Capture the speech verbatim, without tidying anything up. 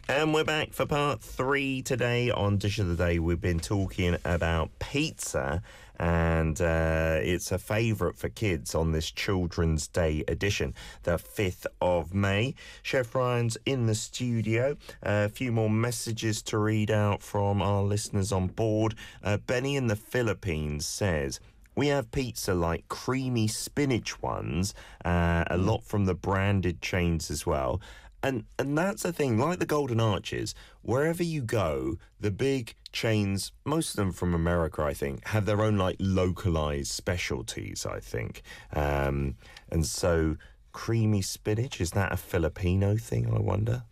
And we're back for part three today on Dish of the Day. We've been talking about pizza, and uh, it's a favourite for kids on this Children's Day edition, the fifth of May. Chef Ryan's in the studio. Uh, a few more messages to read out from our listeners on board. Uh, Benny in the Philippines says, we have pizza like creamy spinach ones, uh, a lot from the branded chains as well. And and that's the thing, like the Golden Arches, wherever you go, the big chains, most of them from America, I think, have their own, like, localized specialties, I think. Um, and so creamy spinach, is that a Filipino thing, I wonder?